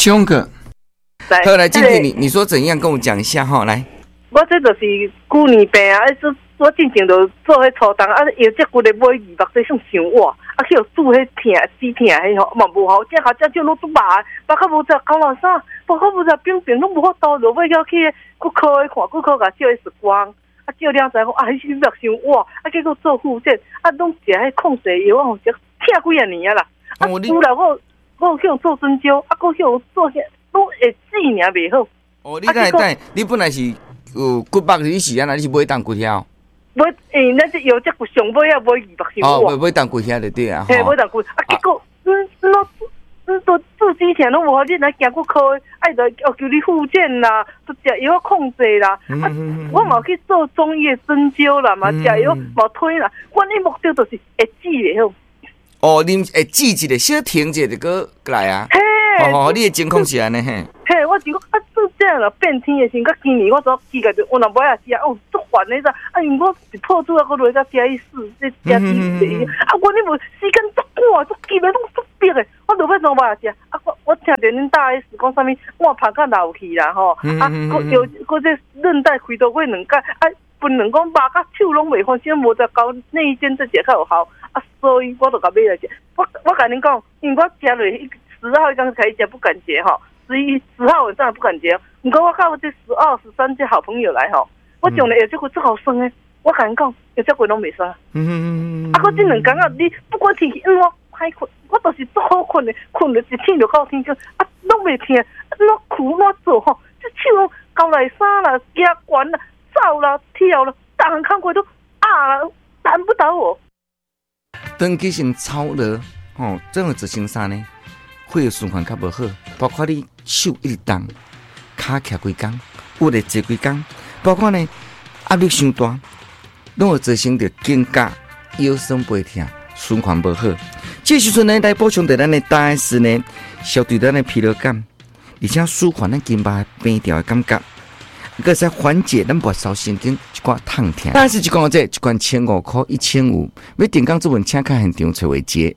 冲个。好，来，静婷，你说怎样？跟我讲一下哈，来。 我这就是旧年病啊，我之前就做迄初冬啊，药这骨咧买200块算伤哇，啊去煮迄疼止疼迄吼嘛无好，这下这种拢都麻，包括无知讲偌啥，包括无知病拢无法度，就尾要去骨科看，骨科甲照 X 光，啊照了才讲啊，迄药伤哇，啊结果做复诊，啊拢食迄抗生药，我食疼几啊年啊啦，啊除了我去做针灸，啊我去做些拢会止尔袂好。 哦，你等，你本来是有骨肉你是安那？你是买当骨遐？ 买咱这药这骨上尾啊买200块。 哦，买当骨遐就对啊。 嘿，买当骨，啊结果都做之前拢无好，你来行骨科，爱着要求你复健啦，都食药控制啦。我嘛去做中医针灸啦，嘛食药嘛推啦。我的目标就是会止袂好。 哦，你会止一个小停一个就过来啊。哦，你的情况是安尼嘿。 嘿，我就讲啊，做这样了变天的时，甲今年我做记个就我若买啊食哦，足烦的咋？啊，因我一破煮啊，我落甲加一试，这加几啊，我你无时间足赶，足急的拢足逼的，我落要怎买啊食？啊，我听着恁大 S 讲啥物，我拍到流去啦吼，啊，我这韧带开刀过2届，啊，分两讲肉甲手拢袂翻，先无再搞内间这食较有效，啊，所以我就甲买来食。我甲恁讲，因为我食落10号刚开始食不敢接哈，10号晚上不敢接。不过我靠这12、13这好朋友来哈，我讲了有这个最好生诶，我敢讲有这个拢袂生。啊，我这2天啊，你不管天气因我歹困，我都是足好困的，困了一天就到天光，啊，拢袂疼，哪苦哪做吼，这手交内衫啦、行悬啦、走啦、跳啦，大项看过都啊难不倒我。 长期性操劳，吼，怎会造成啥呢？血液循环较无好，包括你手一直动，骹徛几工，有咧坐几工，包括呢压力伤大，拢会造成着肩胛腰酸背痛，循环无好。这时阵呢，来补充着咱的大 S 呢，消除咱的疲劳感，而且舒缓咱筋脉平调的感觉，搁使缓解咱末梢神经一寡痛痛。大 S 一讲这一罐1500块1500，要订购做文请卡现场找维杰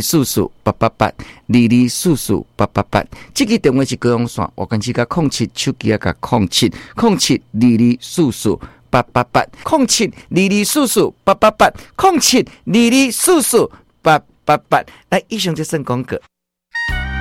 22448888224488，这个电话是高雄线，我跟这个07手机啊个07072244888807224488880722448888。来，以上就算广告。